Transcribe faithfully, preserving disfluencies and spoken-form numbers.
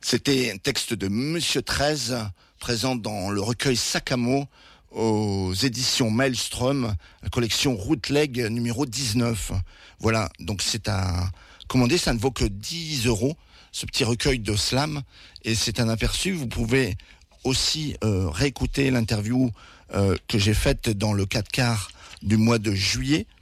C'était un texte de Monsieur treize, présent dans le recueil Sac à mots aux éditions Maelstrom, la collection Rootleg numéro dix-neuf. Voilà, donc c'est à commander, ça ne vaut que dix euros, ce petit recueil de slam, et c'est un aperçu. Vous pouvez aussi euh, réécouter l'interview euh, que j'ai faite dans le quatre quarts du mois de juillet,